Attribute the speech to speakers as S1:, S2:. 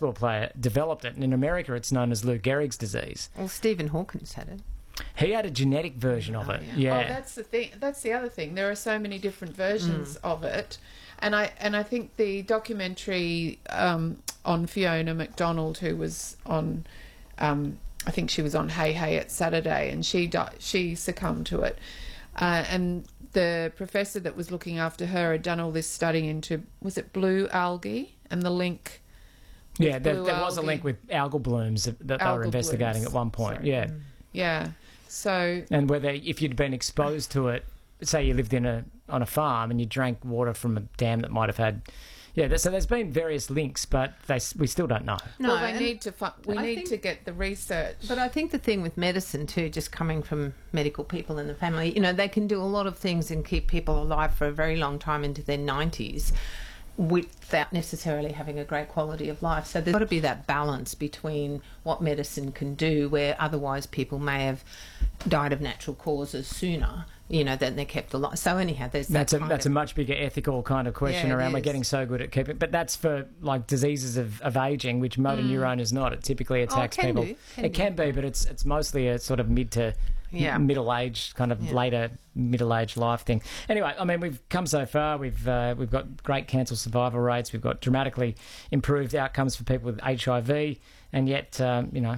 S1: baseball player, developed it. And in America, it's known as Lou Gehrig's disease.
S2: Well, Stephen Hawkins had it.
S1: He had a genetic version of it. Yeah.
S3: Oh, that's the thing. That's the other thing. There are so many different versions of it, and I think the documentary on Fiona McDonald, who was on, I think she was on Hey Hey It's Saturday, and she succumbed to it, and the professor that was looking after her had done all this study into, was it blue algae, and the link.
S1: Yeah, there was a link with algal blooms that they were investigating at one point.
S3: Sorry.
S1: Yeah.
S3: Yeah. So,
S1: and whether if you'd been exposed to it, say you lived on a farm and you drank water from a dam that might have had, so there's been various links, but we still don't know.
S3: No, well, we need to get the research.
S2: But I think the thing with medicine too, just coming from medical people in the family, they can do a lot of things and keep people alive for a very long time into their 90s. Without necessarily having a great quality of life. So there's got to be that balance between what medicine can do, where otherwise people may have died of natural causes sooner, than they're kept alive. So anyhow, that's
S1: a much bigger ethical kind of question around. We're getting so good at keeping, but that's for like diseases of aging, which motor neurone is not. It typically attacks people. It can be, but it's mostly a sort of mid to middle age, kind of later middle age life thing. Anyway, I mean, we've come so far. We've got great cancer survival rates. We've got dramatically improved outcomes for people with HIV, and yet